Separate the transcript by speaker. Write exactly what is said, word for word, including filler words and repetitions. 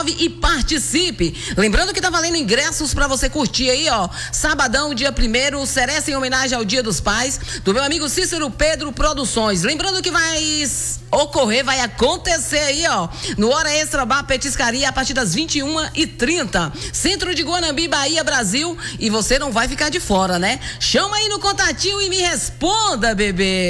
Speaker 1: nove e participe. Lembrando que tá valendo ingressos pra você curtir aí, ó. Sabadão, dia primeiro, Seresta em homenagem ao Dia dos Pais, do meu amigo Cícero Pedro Produções. Lembrando que vai ocorrer, vai acontecer aí, ó, no Hora Extra Bar Petiscaria a partir das vinte e uma e trinta. Centro de Guanambi, Bahia, Brasil. E você não vai ficar de fora, né? Chama aí no contatinho e me responda, bebê.